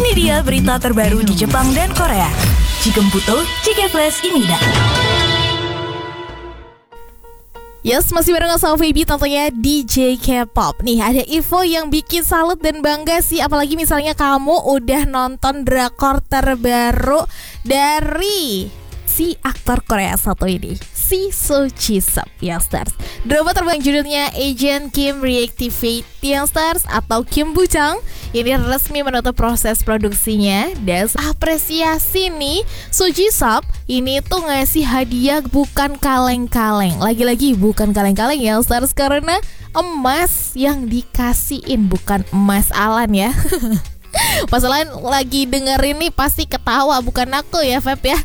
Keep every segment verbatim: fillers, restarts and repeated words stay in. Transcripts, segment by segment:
Ini dia berita terbaru di Jepang dan Korea. Jikemputo, Jike Flash Imida. Yes, masih bareng sama Feby tentunya D J K-pop. Nih, ada info yang bikin salut dan bangga sih. Apalagi misalnya kamu udah nonton drakor terbaru dari si aktor Korea satu ini, si Soo Ji-sub yang stars. Drama terbang judulnya Agent Kim Reactivate yang stars atau Kim Bujang ini resmi menutup proses produksinya. Dan apresiasi nih, Soo Ji-sub ini tuh ngasih hadiah bukan kaleng-kaleng. Lagi-lagi bukan kaleng-kaleng yang stars, karena emas yang dikasihin, bukan emas Alan ya. Masalah lagi dengerin nih pasti ketawa, bukan aku ya Feb ya.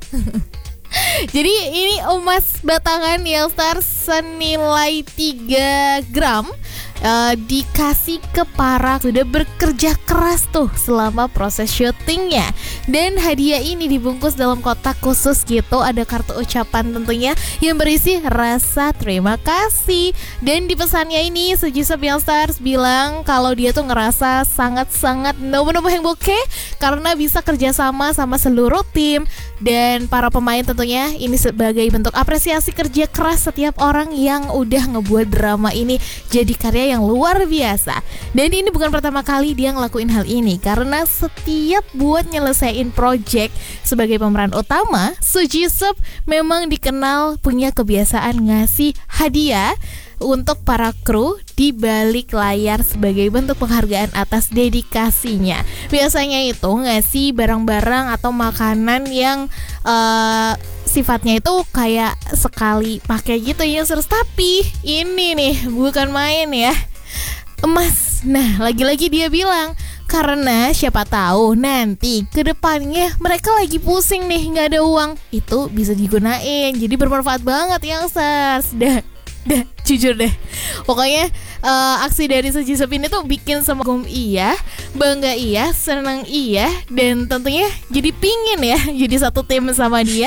Jadi ini emas batangan yang stars senilai tiga gram uh, dikasih ke para sudah bekerja keras tuh selama proses syutingnya. Dan hadiah ini dibungkus dalam kotak khusus gitu. Ada kartu ucapan tentunya yang berisi rasa terima kasih. Dan di pesannya ini Soo Ji-sub yang stars bilang kalau dia tuh ngerasa sangat-sangat nomo-nomo hengboke karena bisa kerjasama sama seluruh tim dan para pemain tentunya. Ini sebagai bentuk apresiasi kerja keras setiap orang yang udah ngebuat drama ini jadi karya yang luar biasa. Dan ini bukan pertama kali dia ngelakuin hal ini, karena setiap buat nyelesain project sebagai pemeran utama, Soo Ji-sub memang dikenal punya kebiasaan ngasih hadiah untuk para kru di balik layar sebagai bentuk penghargaan atas dedikasinya. Biasanya itu ngasih barang-barang atau makanan yang uh, sifatnya itu kayak sekali pakai gitu ya, terus. Tapi ini nih bukan main ya, emas. Nah, lagi-lagi dia bilang karena siapa tahu nanti kedepannya mereka lagi pusing nih, nggak ada uang, itu bisa digunain, jadi bermanfaat banget yang stars. Dah Dah, jujur deh, pokoknya uh, aksi dari Soo Ji-sub ini tuh bikin semua kagum iya, bangga iya, senang iya, dan tentunya jadi pingin ya jadi satu tim sama dia.